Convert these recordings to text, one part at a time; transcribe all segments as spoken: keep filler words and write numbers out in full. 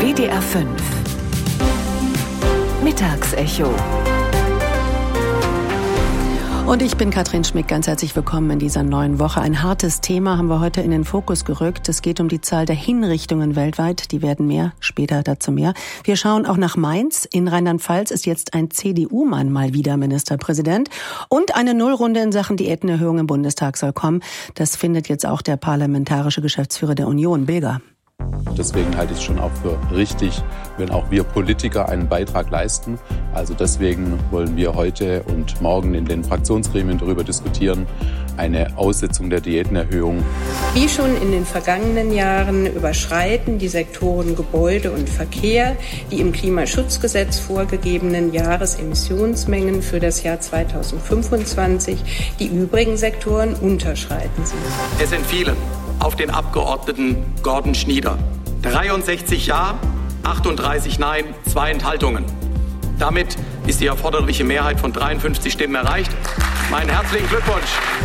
W D R fünf Mittagsecho. Und ich bin Katrin Schmick, ganz herzlich willkommen in dieser neuen Woche. Ein hartes Thema haben wir heute in den Fokus gerückt. Es geht um die Zahl der Hinrichtungen weltweit. Die werden mehr, später dazu mehr. Wir schauen auch nach Mainz. In Rheinland-Pfalz ist jetzt ein C D U-Mann mal wieder Ministerpräsident. Und eine Nullrunde in Sachen Diätenerhöhung im Bundestag soll kommen. Das findet jetzt auch der parlamentarische Geschäftsführer der Union, Bilger. Deswegen halte ich es schon auch für richtig, wenn auch wir Politiker einen Beitrag leisten. Also deswegen wollen wir heute und morgen in den Fraktionsgremien darüber diskutieren, eine Aussetzung der Diätenerhöhung. Wie schon in den vergangenen Jahren überschreiten die Sektoren Gebäude und Verkehr die im Klimaschutzgesetz vorgegebenen Jahresemissionsmengen für das Jahr zweitausendfünfundzwanzig. Die übrigen Sektoren unterschreiten sie. Es sind viele. Auf den Abgeordneten Gordon Schnieder. dreiundsechzig Ja, achtunddreißig Nein, zwei Enthaltungen. Damit ist die erforderliche Mehrheit von dreiundfünfzig Stimmen erreicht. Meinen herzlichen Glückwunsch.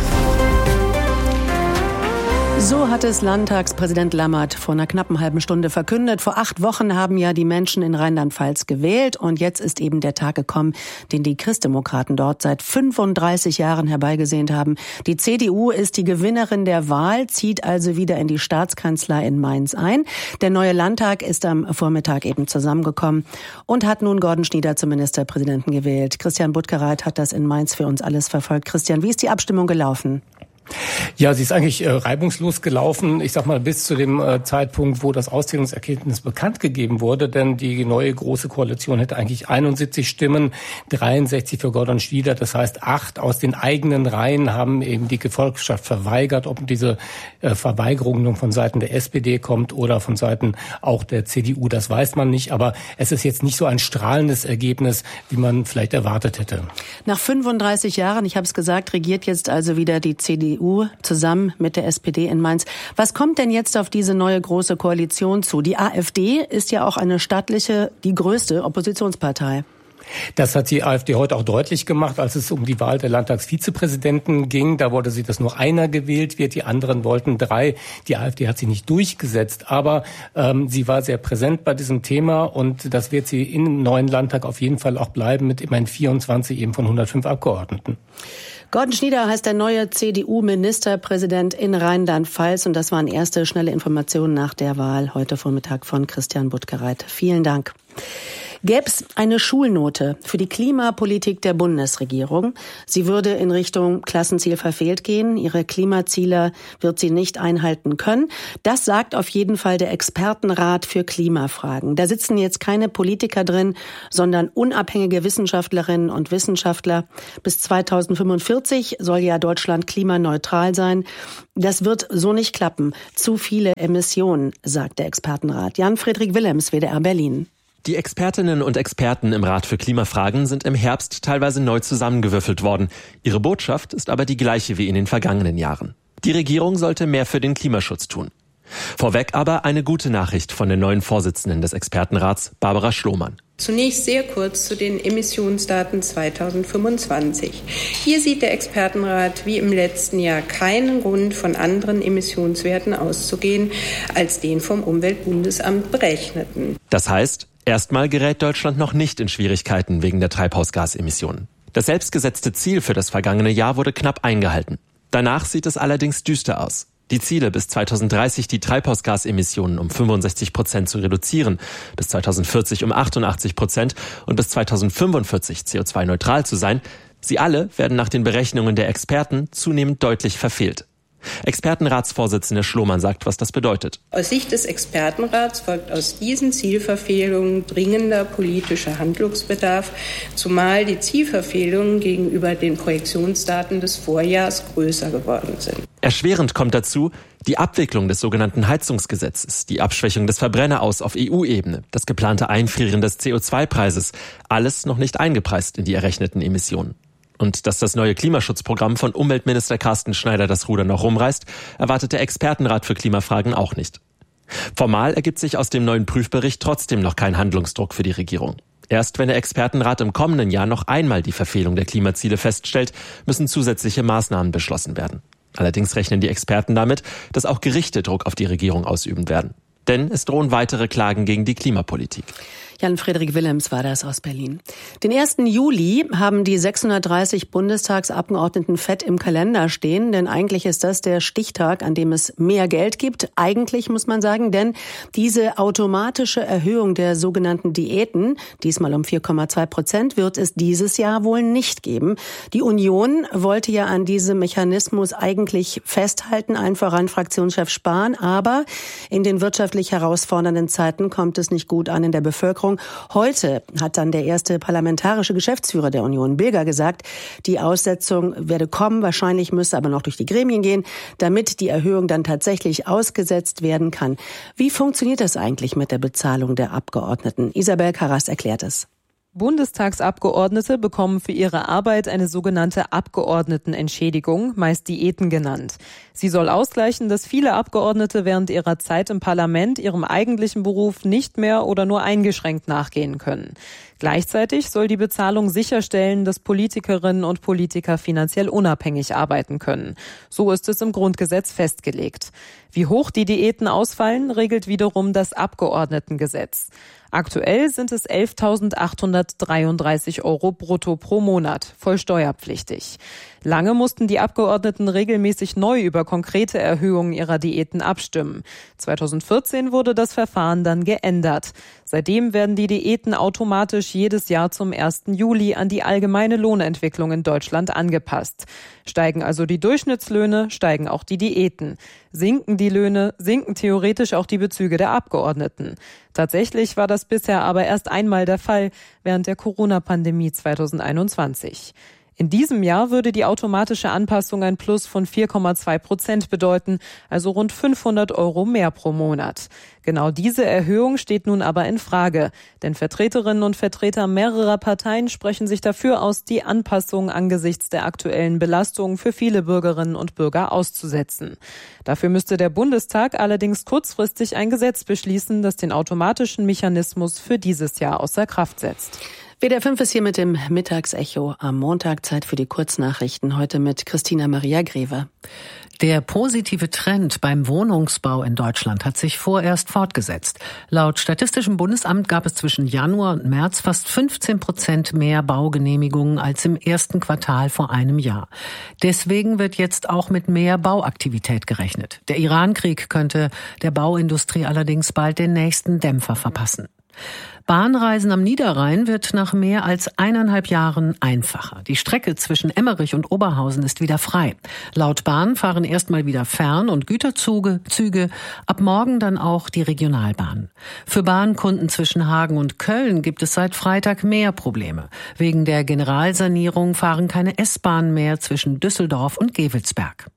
So hat es Landtagspräsident Lammert vor einer knappen halben Stunde verkündet. Vor acht Wochen haben ja die Menschen in Rheinland-Pfalz gewählt und jetzt ist eben der Tag gekommen, den die Christdemokraten dort seit fünfunddreißig Jahren herbeigesehnt haben. Die C D U ist die Gewinnerin der Wahl, zieht also wieder in die Staatskanzlei in Mainz ein. Der neue Landtag ist am Vormittag eben zusammengekommen und hat nun Gordon Schnieder zum Ministerpräsidenten gewählt. Christian Buttgereit hat das in Mainz für uns alles verfolgt. Christian, wie ist die Abstimmung gelaufen? Ja, sie ist eigentlich äh, reibungslos gelaufen. Ich sag mal, bis zu dem äh, Zeitpunkt, wo das Auszählungsergebnis bekannt gegeben wurde. Denn die neue Große Koalition hätte eigentlich einundsiebzig Stimmen, dreiundsechzig für Gordon Schnieder. Das heißt, acht aus den eigenen Reihen haben eben die Gefolgschaft verweigert. Ob diese äh, Verweigerung nun von Seiten der S P D kommt oder von Seiten auch der C D U, das weiß man nicht. Aber es ist jetzt nicht so ein strahlendes Ergebnis, wie man vielleicht erwartet hätte. Nach fünfunddreißig Jahren, ich habe es gesagt, regiert jetzt also wieder die C D U zusammen mit der S P D in Mainz. Was kommt denn jetzt auf diese neue Große Koalition zu? Die AfD ist ja auch eine stattliche, die größte Oppositionspartei. Das hat die AfD heute auch deutlich gemacht, als es um die Wahl der Landtagsvizepräsidenten ging. Da wollte sie, dass nur einer gewählt wird, die anderen wollten drei. Die AfD hat sich nicht durchgesetzt, aber ähm, sie war sehr präsent bei diesem Thema und das wird sie im neuen Landtag auf jeden Fall auch bleiben mit immerhin vierundzwanzig eben von hundertfünf Abgeordneten. Gordon Schnieder heißt der neue C D U-Ministerpräsident in Rheinland-Pfalz und das waren erste schnelle Informationen nach der Wahl heute Vormittag von Christian Buttgereit. Vielen Dank. Gäbe es eine Schulnote für die Klimapolitik der Bundesregierung? Sie würde in Richtung Klassenziel verfehlt gehen. Ihre Klimaziele wird sie nicht einhalten können. Das sagt auf jeden Fall der Expertenrat für Klimafragen. Da sitzen jetzt keine Politiker drin, sondern unabhängige Wissenschaftlerinnen und Wissenschaftler. Bis zweitausendfünfundvierzig soll ja Deutschland klimaneutral sein. Das wird so nicht klappen. Zu viele Emissionen, sagt der Expertenrat. Jan-Friedrich Willems, W D R Berlin. Die Expertinnen und Experten im Rat für Klimafragen sind im Herbst teilweise neu zusammengewürfelt worden. Ihre Botschaft ist aber die gleiche wie in den vergangenen Jahren. Die Regierung sollte mehr für den Klimaschutz tun. Vorweg aber eine gute Nachricht von der neuen Vorsitzenden des Expertenrats, Barbara Schlomann. Zunächst sehr kurz zu den Emissionsdaten zweitausendfünfundzwanzig. Hier sieht der Expertenrat wie im letzten Jahr keinen Grund, von anderen Emissionswerten auszugehen, als den vom Umweltbundesamt berechneten. Das heißt, erstmal gerät Deutschland noch nicht in Schwierigkeiten wegen der Treibhausgasemissionen. Das selbstgesetzte Ziel für das vergangene Jahr wurde knapp eingehalten. Danach sieht es allerdings düster aus. Die Ziele, bis zweitausenddreißig die Treibhausgasemissionen um fünfundsechzig Prozent zu reduzieren, bis zweitausendvierzig um achtundachtzig Prozent und bis zweitausendfünfundvierzig C O zwei neutral zu sein, sie alle werden nach den Berechnungen der Experten zunehmend deutlich verfehlt. Expertenratsvorsitzende Schlomann sagt, was das bedeutet. Aus Sicht des Expertenrats folgt aus diesen Zielverfehlungen dringender politischer Handlungsbedarf, zumal die Zielverfehlungen gegenüber den Projektionsdaten des Vorjahrs größer geworden sind. Erschwerend kommt dazu die Abwicklung des sogenannten Heizungsgesetzes, die Abschwächung des Verbrenneraus auf E U-Ebene, das geplante Einfrieren des C O zwei Preises, alles noch nicht eingepreist in die errechneten Emissionen. Und dass das neue Klimaschutzprogramm von Umweltminister Carsten Schneider das Ruder noch rumreißt, erwartet der Expertenrat für Klimafragen auch nicht. Formal ergibt sich aus dem neuen Prüfbericht trotzdem noch kein Handlungsdruck für die Regierung. Erst wenn der Expertenrat im kommenden Jahr noch einmal die Verfehlung der Klimaziele feststellt, müssen zusätzliche Maßnahmen beschlossen werden. Allerdings rechnen die Experten damit, dass auch Gerichte Druck auf die Regierung ausüben werden. Denn es drohen weitere Klagen gegen die Klimapolitik. Jan-Frederik Willems war das aus Berlin. Den ersten Juli haben die sechshundertdreißig Bundestagsabgeordneten fett im Kalender stehen, denn eigentlich ist das der Stichtag, an dem es mehr Geld gibt. Eigentlich muss man sagen, denn diese automatische Erhöhung der sogenannten Diäten, diesmal um vier Komma zwei Prozent, wird es dieses Jahr wohl nicht geben. Die Union wollte ja an diesem Mechanismus eigentlich festhalten, allen voran Fraktionschef Spahn, aber in den wirtschaftlich herausfordernden Zeiten kommt es nicht gut an in der Bevölkerung. Heute hat dann der erste parlamentarische Geschäftsführer der Union, Bilger, gesagt, die Aussetzung werde kommen, wahrscheinlich müsste aber noch durch die Gremien gehen, damit die Erhöhung dann tatsächlich ausgesetzt werden kann. Wie funktioniert das eigentlich mit der Bezahlung der Abgeordneten? Isabel Karras erklärt es. Bundestagsabgeordnete bekommen für ihre Arbeit eine sogenannte Abgeordnetenentschädigung, meist Diäten genannt. Sie soll ausgleichen, dass viele Abgeordnete während ihrer Zeit im Parlament ihrem eigentlichen Beruf nicht mehr oder nur eingeschränkt nachgehen können. Gleichzeitig soll die Bezahlung sicherstellen, dass Politikerinnen und Politiker finanziell unabhängig arbeiten können. So ist es im Grundgesetz festgelegt. Wie hoch die Diäten ausfallen, regelt wiederum das Abgeordnetengesetz. Aktuell sind es elftausendachthundertdreiunddreißig Euro brutto pro Monat, voll steuerpflichtig. Lange mussten die Abgeordneten regelmäßig neu über konkrete Erhöhungen ihrer Diäten abstimmen. zweitausendvierzehn wurde das Verfahren dann geändert. Seitdem werden die Diäten automatisch jedes Jahr zum ersten Juli an die allgemeine Lohnentwicklung in Deutschland angepasst. Steigen also die Durchschnittslöhne, steigen auch die Diäten. Sinken die Löhne, sinken theoretisch auch die Bezüge der Abgeordneten. Tatsächlich war das bisher aber erst einmal der Fall während der Corona-Pandemie zweitausendeinundzwanzig. In diesem Jahr würde die automatische Anpassung ein Plus von vier Komma zwei Prozent bedeuten, also rund fünfhundert Euro mehr pro Monat. Genau diese Erhöhung steht nun aber in Frage, denn Vertreterinnen und Vertreter mehrerer Parteien sprechen sich dafür aus, die Anpassung angesichts der aktuellen Belastung für viele Bürgerinnen und Bürger auszusetzen. Dafür müsste der Bundestag allerdings kurzfristig ein Gesetz beschließen, das den automatischen Mechanismus für dieses Jahr außer Kraft setzt. W D R fünf ist hier mit dem Mittagsecho am Montag. Zeit für die Kurznachrichten. Heute mit Christina Maria Greve. Der positive Trend beim Wohnungsbau in Deutschland hat sich vorerst fortgesetzt. Laut Statistischem Bundesamt gab es zwischen Januar und März fast fünfzehn Prozent mehr Baugenehmigungen als im ersten Quartal vor einem Jahr. Deswegen wird jetzt auch mit mehr Bauaktivität gerechnet. Der Iran-Krieg könnte der Bauindustrie allerdings bald den nächsten Dämpfer verpassen. Bahnreisen am Niederrhein wird nach mehr als eineinhalb Jahren einfacher. Die Strecke zwischen Emmerich und Oberhausen ist wieder frei. Laut Bahn fahren erstmal wieder Fern- und Güterzüge, Züge, ab morgen dann auch die Regionalbahn. Für Bahnkunden zwischen Hagen und Köln gibt es seit Freitag mehr Probleme. Wegen der Generalsanierung fahren keine S-Bahnen mehr zwischen Düsseldorf und Gevelsberg.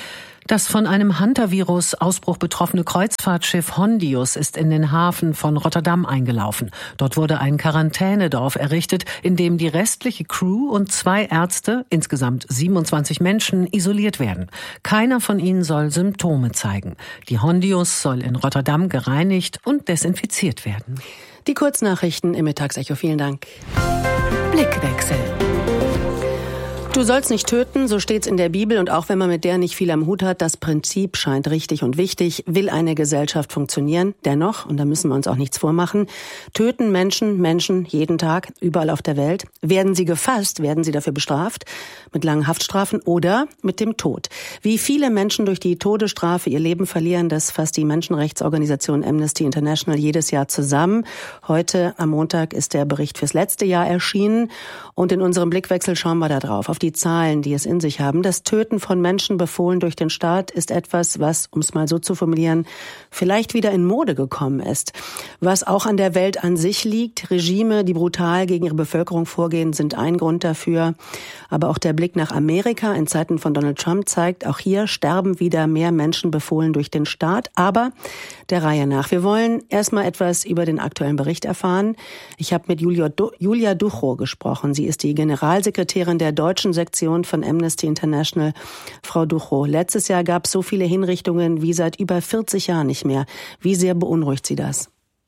Das von einem Hantavirus-Ausbruch betroffene Kreuzfahrtschiff Hondius ist in den Hafen von Rotterdam eingelaufen. Dort wurde ein Quarantänedorf errichtet, in dem die restliche Crew und zwei Ärzte, insgesamt siebenundzwanzig Menschen, isoliert werden. Keiner von ihnen soll Symptome zeigen. Die Hondius soll in Rotterdam gereinigt und desinfiziert werden. Die Kurznachrichten im Mittagsecho. Vielen Dank. Blickwechsel. Du sollst nicht töten, so steht's in der Bibel, und auch wenn man mit der nicht viel am Hut hat, das Prinzip scheint richtig und wichtig. Will eine Gesellschaft funktionieren? Dennoch, und da müssen wir uns auch nichts vormachen, töten Menschen Menschen jeden Tag, überall auf der Welt. Werden sie gefasst, werden sie dafür bestraft, mit langen Haftstrafen oder mit dem Tod. Wie viele Menschen durch die Todesstrafe ihr Leben verlieren, das fasst die Menschenrechtsorganisation Amnesty International jedes Jahr zusammen. Heute am Montag ist der Bericht fürs letzte Jahr erschienen, und in unserem Blickwechsel schauen wir da drauf, auf die Zahlen, die es in sich haben. Das Töten von Menschen befohlen durch den Staat ist etwas, was, um es mal so zu formulieren, vielleicht wieder in Mode gekommen ist. Was auch an der Welt an sich liegt, Regime, die brutal gegen ihre Bevölkerung vorgehen, sind ein Grund dafür. Aber auch der Blick nach Amerika in Zeiten von Donald Trump zeigt, auch hier sterben wieder mehr Menschen befohlen durch den Staat. Aber der Reihe nach. Wir wollen erstmal etwas über den aktuellen Bericht erfahren. Ich habe mit Julia, du- Julia Duchow gesprochen. Sie ist die Generalsekretärin der deutschen Sektion von Amnesty International. Frau Duchow, letztes Jahr gab es so viele Hinrichtungen wie seit über vierzig Jahren nicht mehr. Wie sehr beunruhigt Sie das?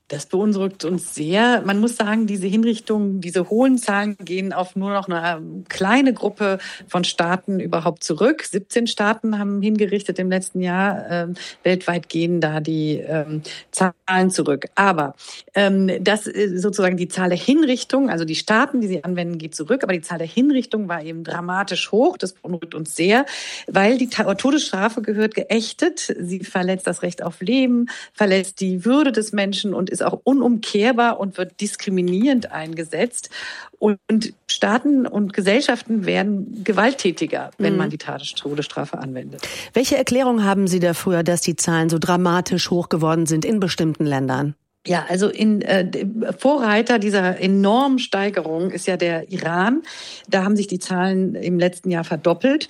Das beunruhigt uns sehr. Man muss sagen, diese Hinrichtungen, diese hohen Zahlen gehen auf nur noch eine kleine Gruppe von Staaten überhaupt zurück. siebzehn Staaten haben hingerichtet im letzten Jahr. Ähm, weltweit gehen da die ähm, Zahlen zurück. Aber ähm, das ist sozusagen die Zahl der Hinrichtungen, also die Staaten, die sie anwenden, geht zurück. Aber die Zahl der Hinrichtungen war eben dramatisch hoch. Das beunruhigt uns sehr, weil die Todesstrafe gehört geächtet. Sie verletzt das Recht auf Leben, verletzt die Würde des Menschen und ist auch unumkehrbar und wird diskriminierend eingesetzt. Und Staaten und Gesellschaften werden gewalttätiger, wenn man die Todesstrafe anwendet. Welche Erklärung haben Sie dafür, dass die Zahlen so dramatisch hoch geworden sind in bestimmten Ländern? Ja, also in äh, Vorreiter dieser enormen Steigerung ist ja der Iran. Da haben sich die Zahlen im letzten Jahr verdoppelt.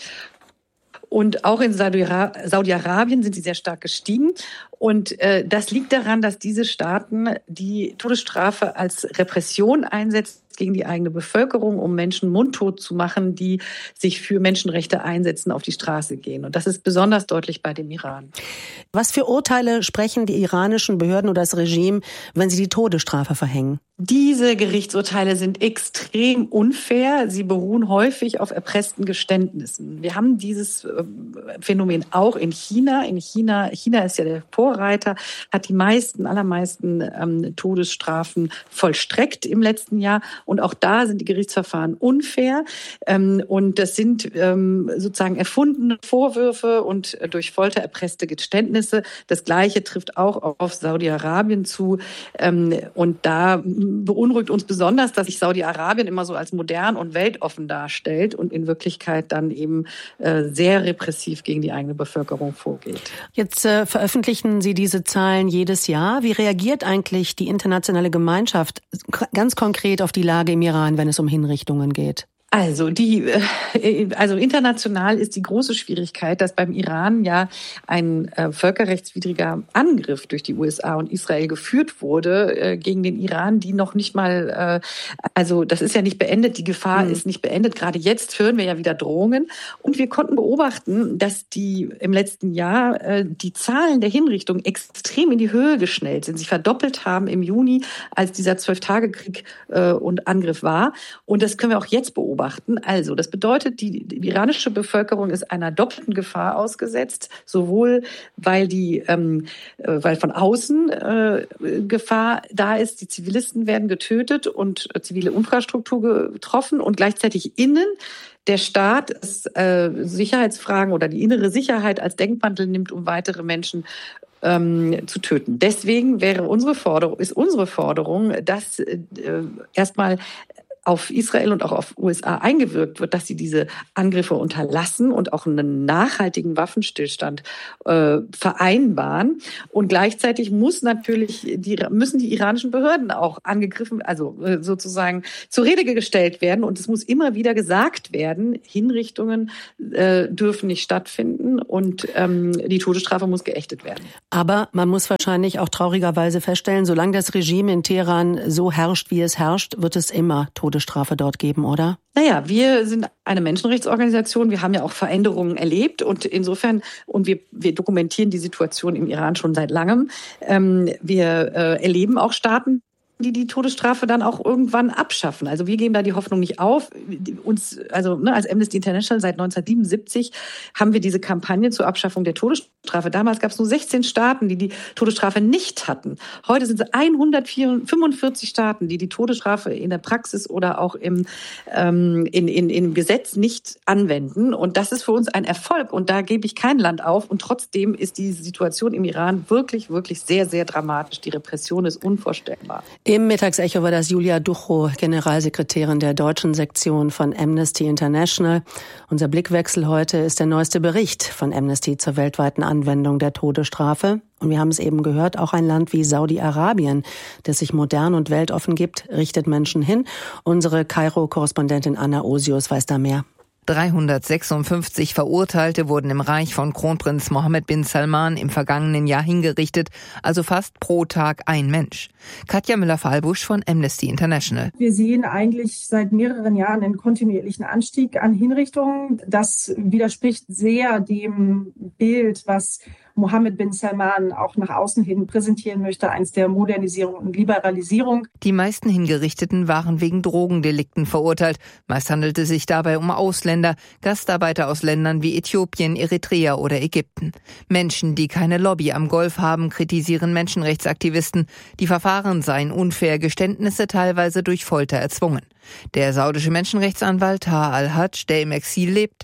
Und auch in Saudi-Arabien sind sie sehr stark gestiegen. Und äh, das liegt daran, dass diese Staaten die Todesstrafe als Repression einsetzen gegen die eigene Bevölkerung, um Menschen mundtot zu machen, die sich für Menschenrechte einsetzen, auf die Straße gehen. Und das ist besonders deutlich bei dem Iran. Was für Urteile sprechen die iranischen Behörden oder das Regime, wenn sie die Todesstrafe verhängen? Diese Gerichtsurteile sind extrem unfair. Sie beruhen häufig auf erpressten Geständnissen. Wir haben dieses Phänomen auch in China. In China, China ist ja der Vorreiter, hat die meisten, allermeisten ähm, Todesstrafen vollstreckt im letzten Jahr. Und auch da sind die Gerichtsverfahren unfair. Ähm, und das sind ähm, sozusagen erfundene Vorwürfe und durch Folter erpresste Geständnisse. Das Gleiche trifft auch auf Saudi-Arabien zu. Ähm, und da beunruhigt uns besonders, dass sich Saudi-Arabien immer so als modern und weltoffen darstellt und in Wirklichkeit dann eben äh, sehr repressiv gegen die eigene Bevölkerung vorgeht. Jetzt äh, veröffentlichen Sie diese Zahlen jedes Jahr. Wie reagiert eigentlich die internationale Gemeinschaft ganz konkret auf die Lage im Iran, wenn es um Hinrichtungen geht? Also die, also international ist die große Schwierigkeit, dass beim Iran ja ein äh, völkerrechtswidriger Angriff durch die U S A und Israel geführt wurde äh, gegen den Iran, die noch nicht mal, äh, also das ist ja nicht beendet, die Gefahr mhm. ist nicht beendet. Gerade jetzt hören wir ja wieder Drohungen und wir konnten beobachten, dass die im letzten Jahr äh, die Zahlen der Hinrichtungen extrem in die Höhe geschnellt sind, sich verdoppelt haben im Juni, als dieser Zwölf-Tage-Krieg äh, und Angriff war. Und das können wir auch jetzt beobachten. Also, das bedeutet, die, die iranische Bevölkerung ist einer doppelten Gefahr ausgesetzt, sowohl weil die, ähm, weil von außen äh, Gefahr da ist, die Zivilisten werden getötet und äh, zivile Infrastruktur getroffen und gleichzeitig innen der Staat ist, äh, Sicherheitsfragen oder die innere Sicherheit als Denkmantel nimmt, um weitere Menschen ähm, zu töten. Deswegen wäre unsere Forderung, ist unsere Forderung, dass äh, erstmal auf Israel und auch auf U S A eingewirkt wird, dass sie diese Angriffe unterlassen und auch einen nachhaltigen Waffenstillstand äh, vereinbaren. Und gleichzeitig muss natürlich die, müssen die iranischen Behörden auch angegriffen, also äh, sozusagen zur Rede gestellt werden. Und es muss immer wieder gesagt werden, Hinrichtungen äh, dürfen nicht stattfinden und ähm, die Todesstrafe muss geächtet werden. Aber man muss wahrscheinlich auch traurigerweise feststellen, solange das Regime in Teheran so herrscht, wie es herrscht, wird es immer Todesstrafe dort geben, oder? Naja, wir sind eine Menschenrechtsorganisation. Wir haben ja auch Veränderungen erlebt und insofern, und wir, wir dokumentieren die Situation im Iran schon seit langem. Ähm, wir äh, erleben auch Staaten, die die Todesstrafe dann auch irgendwann abschaffen. Also wir geben da die Hoffnung nicht auf. Uns, also ne, als Amnesty International seit neunzehnhundertsiebenundsiebzig haben wir diese Kampagne zur Abschaffung der Todesstrafe. Damals gab es nur sechzehn Staaten, die die Todesstrafe nicht hatten. Heute sind es hundertfünfundvierzig Staaten, die die Todesstrafe in der Praxis oder auch im ähm, in, in, im Gesetz nicht anwenden. Und das ist für uns ein Erfolg. Und da gebe ich kein Land auf. Und trotzdem ist die Situation im Iran wirklich, wirklich sehr, sehr dramatisch. Die Repression ist unvorstellbar. Im Mittagsecho war das Julia Duchow, Generalsekretärin der deutschen Sektion von Amnesty International. Unser Blickwechsel heute ist der neueste Bericht von Amnesty zur weltweiten Anwendung der Todesstrafe. Und wir haben es eben gehört, auch ein Land wie Saudi-Arabien, das sich modern und weltoffen gibt, richtet Menschen hin. Unsere Kairo-Korrespondentin Anna Osius weiß da mehr. dreihundertsechsundfünfzig Verurteilte wurden im Reich von Kronprinz Mohammed bin Salman im vergangenen Jahr hingerichtet, also fast pro Tag ein Mensch. Katja Müller-Fahlbusch von Amnesty International. Wir sehen eigentlich seit mehreren Jahren einen kontinuierlichen Anstieg an Hinrichtungen. Das widerspricht sehr dem Bild, was Mohammed bin Salman auch nach außen hin präsentieren möchte, eins der Modernisierung und Liberalisierung. Die meisten Hingerichteten waren wegen Drogendelikten verurteilt. Meist handelte es sich dabei um Ausländer, Gastarbeiter aus Ländern wie Äthiopien, Eritrea oder Ägypten. Menschen, die keine Lobby am Golf haben, kritisieren Menschenrechtsaktivisten. Die Verfahren seien unfair, Geständnisse teilweise durch Folter erzwungen. Der saudische Menschenrechtsanwalt Taha al-Hajj, der im Exil lebt,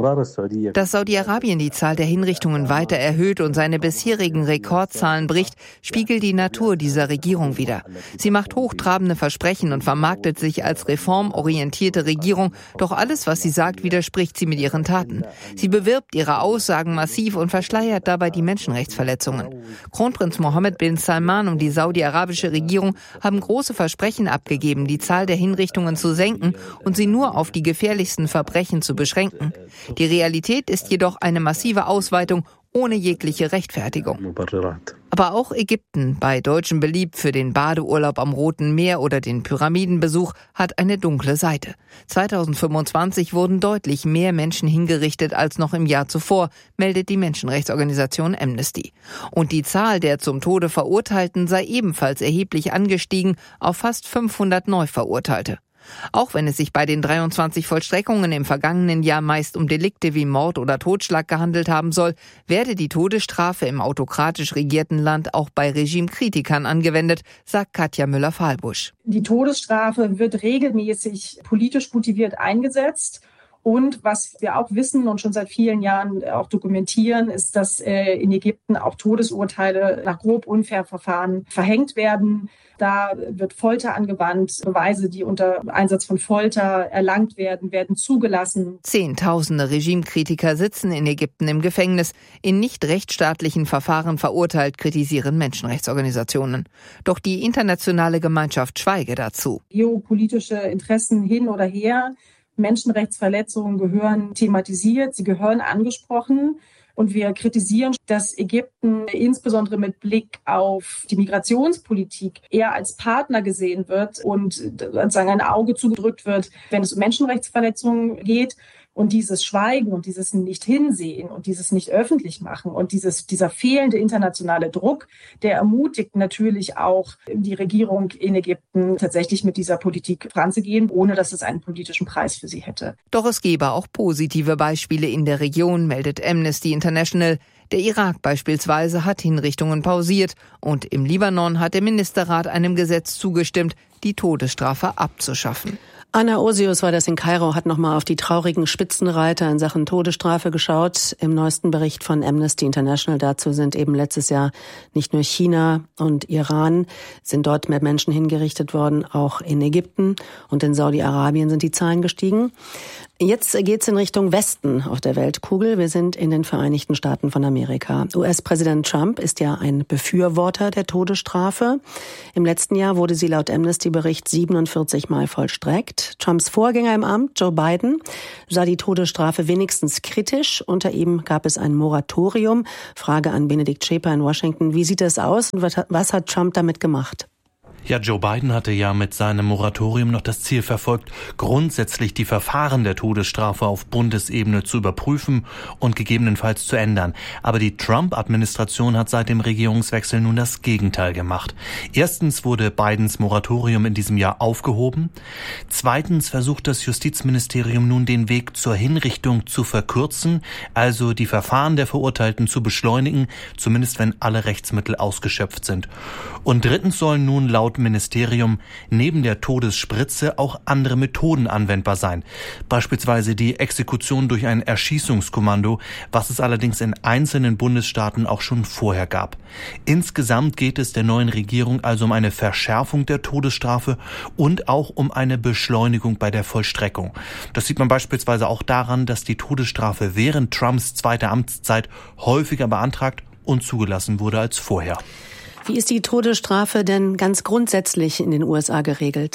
dass Saudi-Arabien die Zahl der Hinrichtungen weiter erhöht und seine bisherigen Rekordzahlen bricht, spiegelt die Natur dieser Regierung wider. Sie macht hochtrabende Versprechen und vermarktet sich als reformorientierte Regierung, doch alles, was sie sagt, widerspricht sie mit ihren Taten. Sie bewirbt ihre Aussagen massiv und verschleiert dabei die Menschenrechtsverletzungen. Kronprinz Mohammed bin Salman und die saudi-arabische Regierung haben große Versprechen abgegeben, die Zahl der Hinrichtungen zu senken und sie nur auf die gefährlichsten Verbrechen zu beschränken. Die Realität ist jedoch eine massive Ausweitung ohne jegliche Rechtfertigung. Aber auch Ägypten, bei Deutschen beliebt für den Badeurlaub am Roten Meer oder den Pyramidenbesuch, hat eine dunkle Seite. zweitausendfünfundzwanzig wurden deutlich mehr Menschen hingerichtet als noch im Jahr zuvor, meldet die Menschenrechtsorganisation Amnesty. Und die Zahl der zum Tode Verurteilten sei ebenfalls erheblich angestiegen auf fast fünfhundert Neuverurteilte. Auch wenn es sich bei den dreiundzwanzig Vollstreckungen im vergangenen Jahr meist um Delikte wie Mord oder Totschlag gehandelt haben soll, werde die Todesstrafe im autokratisch regierten Land auch bei Regimekritikern angewendet, sagt Katja Müller-Fahlbusch. Die Todesstrafe wird regelmäßig politisch motiviert eingesetzt. Und was wir auch wissen und schon seit vielen Jahren auch dokumentieren, ist, dass in Ägypten auch Todesurteile nach grob unfair Verfahren verhängt werden. Da wird Folter angewandt. Beweise, die unter Einsatz von Folter erlangt werden, werden zugelassen. Zehntausende Regimekritiker sitzen in Ägypten im Gefängnis. In nicht rechtsstaatlichen Verfahren verurteilt, kritisieren Menschenrechtsorganisationen. Doch die internationale Gemeinschaft schweige dazu. Geopolitische Interessen hin oder her. Menschenrechtsverletzungen gehören thematisiert, sie gehören angesprochen. Und wir kritisieren, dass Ägypten insbesondere mit Blick auf die Migrationspolitik eher als Partner gesehen wird und sozusagen ein Auge zugedrückt wird, wenn es um Menschenrechtsverletzungen geht. Und dieses Schweigen und dieses Nicht-Hinsehen und dieses Nicht-Öffentlich machen und dieses, dieser fehlende internationale Druck, der ermutigt natürlich auch die Regierung in Ägypten tatsächlich mit dieser Politik voranzugehen, ohne dass es einen politischen Preis für sie hätte. Doch es gebe auch positive Beispiele in der Region, meldet Amnesty International. Der Irak beispielsweise hat Hinrichtungen pausiert und im Libanon hat der Ministerrat einem Gesetz zugestimmt, die Todesstrafe abzuschaffen. Anna Osius war das in Kairo, hat nochmal auf die traurigen Spitzenreiter in Sachen Todesstrafe geschaut. Im neuesten Bericht von Amnesty International dazu sind eben letztes Jahr nicht nur China und Iran, sind dort mehr Menschen hingerichtet worden, auch in Ägypten und in Saudi-Arabien sind die Zahlen gestiegen. Jetzt geht's in Richtung Westen auf der Weltkugel. Wir sind in den Vereinigten Staaten von Amerika. U S-Präsident Trump ist ja ein Befürworter der Todesstrafe. Im letzten Jahr wurde sie laut Amnesty-Bericht siebenundvierzig Mal vollstreckt. Trumps Vorgänger im Amt, Joe Biden, sah die Todesstrafe wenigstens kritisch. Unter ihm gab es ein Moratorium. Frage an Benedikt Schäper in Washington. Wie sieht das aus und was hat Trump damit gemacht? Ja, Joe Biden hatte ja mit seinem Moratorium noch das Ziel verfolgt, grundsätzlich die Verfahren der Todesstrafe auf Bundesebene zu überprüfen und gegebenenfalls zu ändern. Aber die Trump-Administration hat seit dem Regierungswechsel nun das Gegenteil gemacht. Erstens wurde Bidens Moratorium in diesem Jahr aufgehoben. Zweitens versucht das Justizministerium nun den Weg zur Hinrichtung zu verkürzen, also die Verfahren der Verurteilten zu beschleunigen, zumindest wenn alle Rechtsmittel ausgeschöpft sind. Und drittens sollen nun laut Ministerium neben der Todesspritze auch andere Methoden anwendbar sein. Beispielsweise die Exekution durch ein Erschießungskommando, was es allerdings in einzelnen Bundesstaaten auch schon vorher gab. Insgesamt geht es der neuen Regierung also um eine Verschärfung der Todesstrafe und auch um eine Beschleunigung bei der Vollstreckung. Das sieht man beispielsweise auch daran, dass die Todesstrafe während Trumps zweiter Amtszeit häufiger beantragt und zugelassen wurde als vorher. Wie ist die Todesstrafe denn ganz grundsätzlich in den U S A geregelt?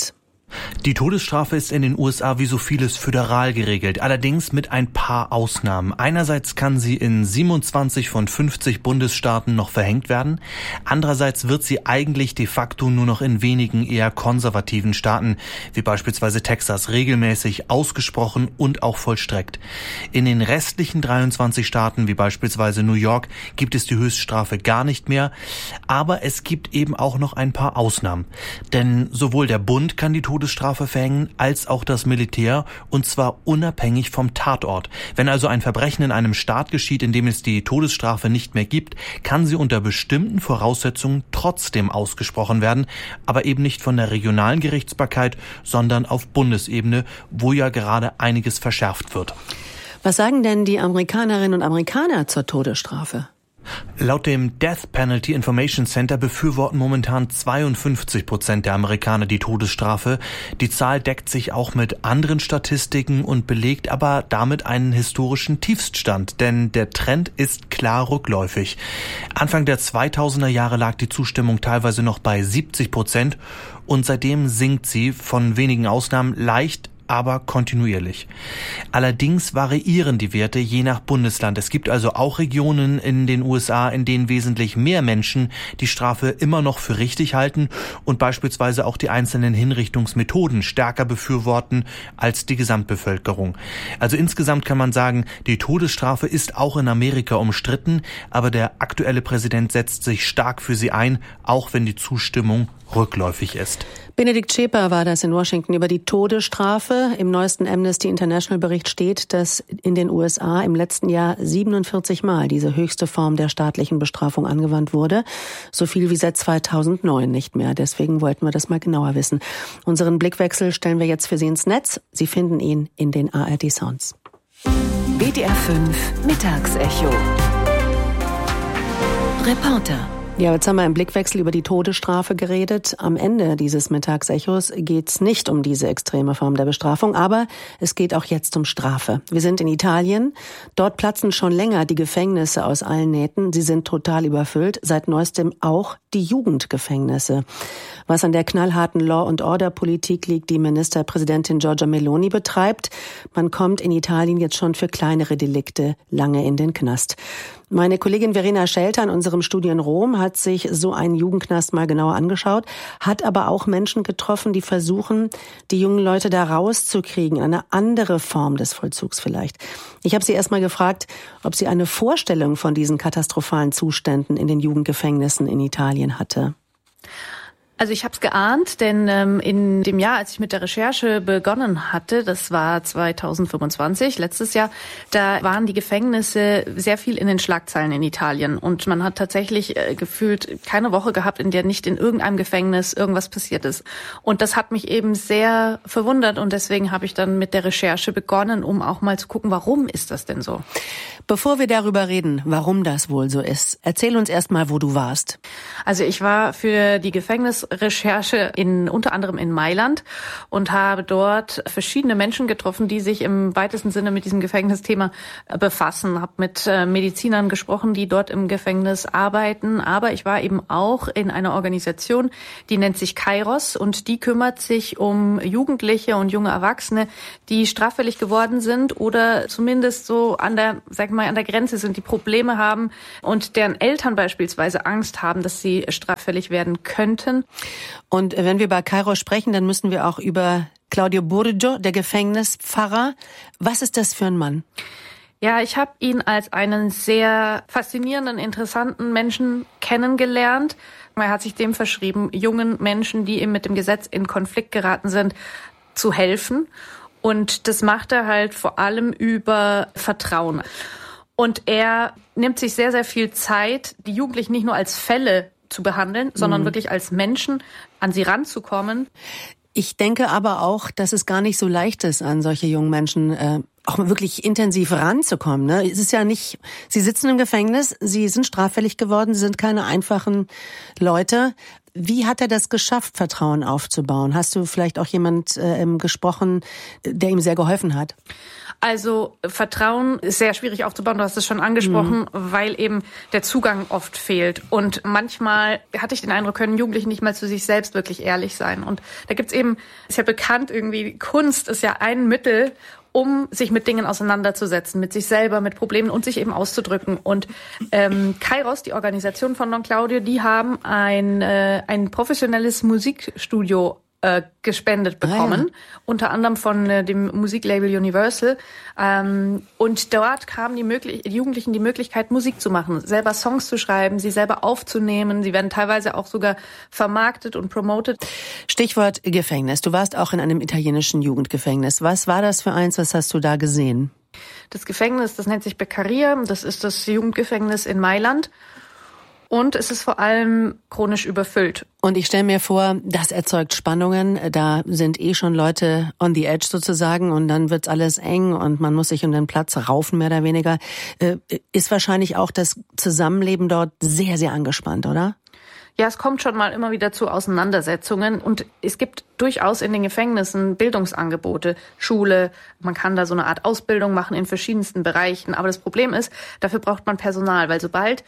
Die Todesstrafe ist in den U S A wie so vieles föderal geregelt, allerdings mit ein paar Ausnahmen. Einerseits kann sie in siebenundzwanzig von fünfzig Bundesstaaten noch verhängt werden. Andererseits wird sie eigentlich de facto nur noch in wenigen eher konservativen Staaten, wie beispielsweise Texas, regelmäßig ausgesprochen und auch vollstreckt. In den restlichen dreiundzwanzig Staaten, wie beispielsweise New York, gibt es die Höchststrafe gar nicht mehr. Aber es gibt eben auch noch ein paar Ausnahmen. Denn sowohl der Bund kann die Todesstrafe Todesstrafe verhängen, als auch das Militär, und zwar unabhängig vom Tatort. Wenn also ein Verbrechen in einem Staat geschieht, in dem es die Todesstrafe nicht mehr gibt, kann sie unter bestimmten Voraussetzungen trotzdem ausgesprochen werden, aber eben nicht von der regionalen Gerichtsbarkeit, sondern auf Bundesebene, wo ja gerade einiges verschärft wird. Was sagen denn die Amerikanerinnen und Amerikaner zur Todesstrafe? Laut dem Death Penalty Information Center befürworten momentan zweiundfünfzig Prozent der Amerikaner die Todesstrafe. Die Zahl deckt sich auch mit anderen Statistiken und belegt aber damit einen historischen Tiefststand, denn der Trend ist klar rückläufig. Anfang der zweitausender Jahre lag die Zustimmung teilweise noch bei siebzig Prozent und seitdem sinkt sie, von wenigen Ausnahmen leicht, aber kontinuierlich. Allerdings variieren die Werte je nach Bundesland. Es gibt also auch Regionen in den U S A, in denen wesentlich mehr Menschen die Strafe immer noch für richtig halten und beispielsweise auch die einzelnen Hinrichtungsmethoden stärker befürworten als die Gesamtbevölkerung. Also insgesamt kann man sagen, die Todesstrafe ist auch in Amerika umstritten, aber der aktuelle Präsident setzt sich stark für sie ein, auch wenn die Zustimmung rückläufig ist. Benedikt Schäper war das in Washington über die Todesstrafe. Im neuesten Amnesty International Bericht steht, dass in den U S A im letzten Jahr siebenundvierzig Mal diese höchste Form der staatlichen Bestrafung angewandt wurde. So viel wie seit zweitausendneun nicht mehr. Deswegen wollten wir das mal genauer wissen. Unseren Blickwechsel stellen wir jetzt für Sie ins Netz. Sie finden ihn in den A R D Sounds. W D R fünf Mittagsecho. Reporter. Ja, jetzt haben wir im Blickwechsel über die Todesstrafe geredet. Am Ende dieses Mittagsechos geht's nicht um diese extreme Form der Bestrafung, aber es geht auch jetzt um Strafe. Wir sind in Italien. Dort platzen schon länger die Gefängnisse aus allen Nähten. Sie sind total überfüllt. Seit neuestem auch die Jugendgefängnisse. Was an der knallharten Law-and-Order-Politik liegt, die Ministerpräsidentin Giorgia Meloni betreibt. Man kommt in Italien jetzt schon für kleinere Delikte lange in den Knast. Meine Kollegin Verena Schelter in unserem Studio in Rom hat sich so einen Jugendknast mal genauer angeschaut, hat aber auch Menschen getroffen, die versuchen, die jungen Leute da rauszukriegen, eine andere Form des Vollzugs vielleicht. Ich habe sie erst mal gefragt, ob sie eine Vorstellung von diesen katastrophalen Zuständen in den Jugendgefängnissen in Italien hatte. Also ich habe es geahnt, denn ähm, in dem Jahr, als ich mit der Recherche begonnen hatte, das war zweitausendfünfundzwanzig, letztes Jahr, da waren die Gefängnisse sehr viel in den Schlagzeilen in Italien. Und man hat tatsächlich äh, gefühlt keine Woche gehabt, in der nicht in irgendeinem Gefängnis irgendwas passiert ist. Und das hat mich eben sehr verwundert und deswegen habe ich dann mit der Recherche begonnen, um auch mal zu gucken, warum ist das denn so? Bevor wir darüber reden, warum das wohl so ist, erzähl uns erst mal, wo du warst. Also ich war für die Gefängnisrecherche in unter anderem in Mailand und habe dort verschiedene Menschen getroffen, die sich im weitesten Sinne mit diesem Gefängnisthema befassen. Habe mit Medizinern gesprochen, die dort im Gefängnis arbeiten. Aber ich war eben auch in einer Organisation, die nennt sich Kairos und die kümmert sich um Jugendliche und junge Erwachsene, die straffällig geworden sind oder zumindest so an der, sag mal, an der Grenze sind, die Probleme haben und deren Eltern beispielsweise Angst haben, dass sie straffällig werden könnten. Und wenn wir bei Kairos sprechen, dann müssen wir auch über Claudio Burgio, der Gefängnispfarrer. Was ist das für ein Mann? Ja, ich habe ihn als einen sehr faszinierenden, interessanten Menschen kennengelernt. Er hat sich dem verschrieben, jungen Menschen, die eben mit dem Gesetz in Konflikt geraten sind, zu helfen. Und das macht er halt vor allem über Vertrauen. Und er nimmt sich sehr, sehr viel Zeit, die Jugendlichen nicht nur als Fälle zu behandeln, sondern mhm. wirklich als Menschen an sie ranzukommen. Ich denke aber auch, dass es gar nicht so leicht ist, an solche jungen Menschen äh, auch wirklich intensiv ranzukommen. Ne? Es ist ja nicht, sie sitzen im Gefängnis, sie sind straffällig geworden, sie sind keine einfachen Leute. Wie hat er das geschafft, Vertrauen aufzubauen? Hast du vielleicht auch jemand äh, gesprochen, der ihm sehr geholfen hat? Also Vertrauen ist sehr schwierig aufzubauen, du hast es schon angesprochen, mhm. weil eben der Zugang oft fehlt. Und manchmal hatte ich den Eindruck, können Jugendliche nicht mal zu sich selbst wirklich ehrlich sein. Und da gibt's eben, ist ja bekannt irgendwie, Kunst ist ja ein Mittel, um sich mit Dingen auseinanderzusetzen, mit sich selber, mit Problemen und sich eben auszudrücken. Und ähm, Kairos, die Organisation von Don Claudio, die haben ein, äh, ein professionelles Musikstudio Äh, gespendet bekommen, ah, ja. unter anderem von äh, dem Musiklabel Universal. Ähm, und dort haben die, möglich- die Jugendlichen die Möglichkeit, Musik zu machen, selber Songs zu schreiben, sie selber aufzunehmen. Sie werden teilweise auch sogar vermarktet und promoted. Stichwort Gefängnis. Du warst auch in einem italienischen Jugendgefängnis. Was war das für eins? Was hast du da gesehen? Das Gefängnis, das nennt sich Beccaria. Das ist das Jugendgefängnis in Mailand. Und es ist vor allem chronisch überfüllt. Und ich stelle mir vor, das erzeugt Spannungen. Da sind eh schon Leute on the edge sozusagen und dann wird's alles eng und man muss sich um den Platz raufen, mehr oder weniger. Ist wahrscheinlich auch das Zusammenleben dort sehr, sehr angespannt, oder? Ja, es kommt schon mal immer wieder zu Auseinandersetzungen und es gibt durchaus in den Gefängnissen Bildungsangebote, Schule, man kann da so eine Art Ausbildung machen in verschiedensten Bereichen. Aber das Problem ist, dafür braucht man Personal, weil sobald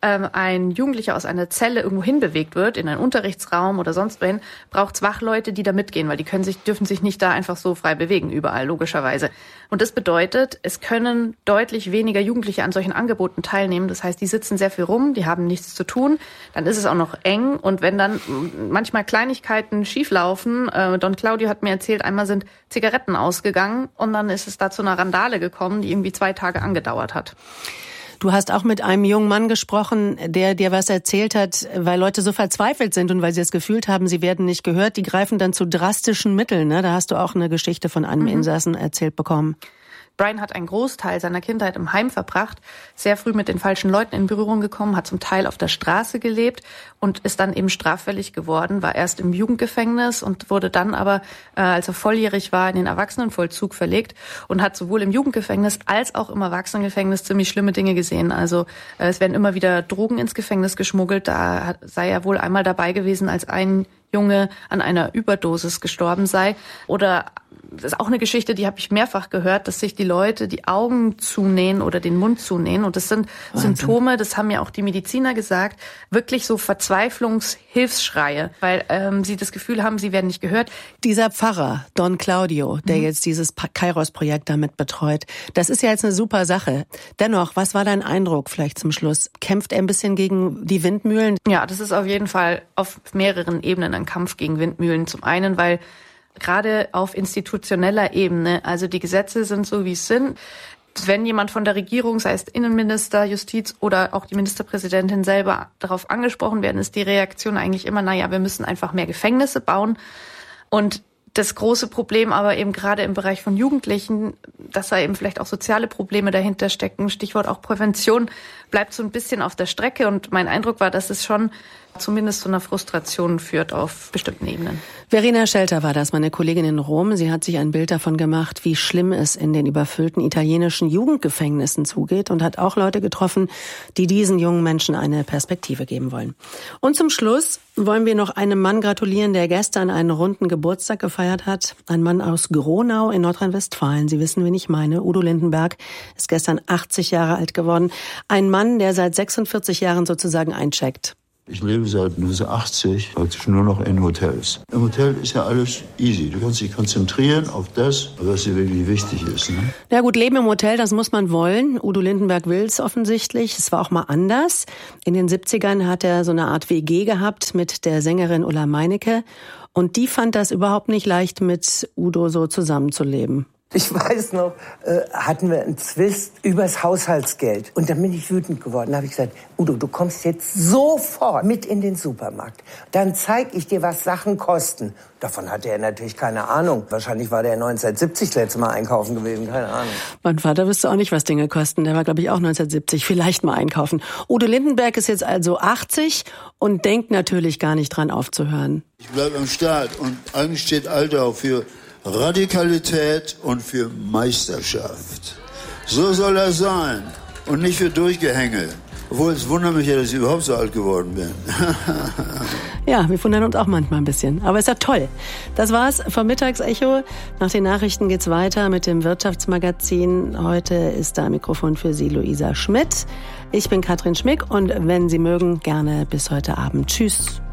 ein Jugendlicher aus einer Zelle irgendwo hinbewegt wird, in einen Unterrichtsraum oder sonst wohin, braucht's Wachleute, die da mitgehen, weil die können sich, dürfen sich nicht da einfach so frei bewegen, überall, logischerweise. Und das bedeutet, es können deutlich weniger Jugendliche an solchen Angeboten teilnehmen. Das heißt, die sitzen sehr viel rum, die haben nichts zu tun. Dann ist es auch noch eng. Und wenn dann manchmal Kleinigkeiten schieflaufen, äh, Don Claudio hat mir erzählt, einmal sind Zigaretten ausgegangen und dann ist es da zu einer Randale gekommen, die irgendwie zwei Tage angedauert hat. Du hast auch mit einem jungen Mann gesprochen, der dir was erzählt hat, weil Leute so verzweifelt sind und weil sie das Gefühl haben, sie werden nicht gehört. Die greifen dann zu drastischen Mitteln. Ne? Da hast du auch eine Geschichte von einem mhm. Insassen erzählt bekommen. Brian hat einen Großteil seiner Kindheit im Heim verbracht, sehr früh mit den falschen Leuten in Berührung gekommen, hat zum Teil auf der Straße gelebt und ist dann eben straffällig geworden, war erst im Jugendgefängnis und wurde dann aber, äh, als er volljährig war, in den Erwachsenenvollzug verlegt und hat sowohl im Jugendgefängnis als auch im Erwachsenengefängnis ziemlich schlimme Dinge gesehen. Also äh, es werden immer wieder Drogen ins Gefängnis geschmuggelt, da hat, sei er wohl einmal dabei gewesen, als ein Junge an einer Überdosis gestorben sei. Oder das ist auch eine Geschichte, die habe ich mehrfach gehört, dass sich die Leute die Augen zunähen oder den Mund zunähen. Und das sind Wahnsinn. Symptome, das haben ja auch die Mediziner gesagt, wirklich so Verzweiflungshilfsschreie, weil ähm, sie das Gefühl haben, sie werden nicht gehört. Dieser Pfarrer, Don Claudio, der mhm. jetzt dieses Kairos-Projekt damit betreut, das ist ja jetzt eine super Sache. Dennoch, was war dein Eindruck vielleicht zum Schluss? Kämpft er ein bisschen gegen die Windmühlen? Ja, das ist auf jeden Fall auf mehreren Ebenen ein Kampf gegen Windmühlen. Zum einen, weil gerade auf institutioneller Ebene, also die Gesetze sind so, wie es sind. Wenn jemand von der Regierung, sei es Innenminister, Justiz oder auch die Ministerpräsidentin selber darauf angesprochen werden, ist die Reaktion eigentlich immer, naja, wir müssen einfach mehr Gefängnisse bauen. Und das große Problem aber eben gerade im Bereich von Jugendlichen, dass da eben vielleicht auch soziale Probleme dahinter stecken, Stichwort auch Prävention, bleibt so ein bisschen auf der Strecke. Und mein Eindruck war, dass es schon zumindest zu einer Frustration führt auf bestimmten Ebenen. Verena Schelter war das, meine Kollegin in Rom. Sie hat sich ein Bild davon gemacht, wie schlimm es in den überfüllten italienischen Jugendgefängnissen zugeht und hat auch Leute getroffen, die diesen jungen Menschen eine Perspektive geben wollen. Und zum Schluss wollen wir noch einem Mann gratulieren, der gestern einen runden Geburtstag gefeiert hat. Ein Mann aus Gronau in Nordrhein-Westfalen. Sie wissen, wen ich meine. Udo Lindenberg ist gestern achtzig Jahre alt geworden. Ein Mann, der seit sechsundvierzig Jahren sozusagen eincheckt. Ich lebe seit neunzehnhundertachtzig praktisch nur noch in Hotels. Im Hotel ist ja alles easy. Du kannst dich konzentrieren auf das, was dir wirklich wichtig ist. Ne? Ja gut, Leben im Hotel, das muss man wollen. Udo Lindenberg will es offensichtlich. Es war auch mal anders. In den siebzigern hat er so eine Art W G gehabt mit der Sängerin Ulla Meinecke. Und die fand das überhaupt nicht leicht, mit Udo so zusammenzuleben. Ich weiß noch, äh, hatten wir einen Zwist übers Haushaltsgeld. Und dann bin ich wütend geworden. Da habe ich gesagt, Udo, du kommst jetzt sofort mit in den Supermarkt. Dann zeig ich dir, was Sachen kosten. Davon hatte er natürlich keine Ahnung. Wahrscheinlich war der neunzehnhundertsiebzig das letzte Mal einkaufen gewesen, keine Ahnung. Mein Vater wüsste auch nicht, was Dinge kosten. Der war, glaube ich, auch neunzehnhundertsiebzig. Vielleicht mal einkaufen. Udo Lindenberg ist jetzt also achtzig und denkt natürlich gar nicht dran aufzuhören. Ich bleib am Start und eigentlich steht Alter auch für Radikalität und für Meisterschaft. So soll er sein und nicht für Durchgehänge Obwohl, es wundert mich ja, dass ich überhaupt so alt geworden bin. Ja, wir wundern uns auch manchmal ein bisschen. Aber ist ja toll. Das war's vom Mittagsecho. Nach den Nachrichten geht's weiter mit dem Wirtschaftsmagazin. Heute ist da am Mikrofon für Sie Luisa Schmidt. Ich bin Katrin Schmick und wenn Sie mögen, gerne bis heute Abend. Tschüss.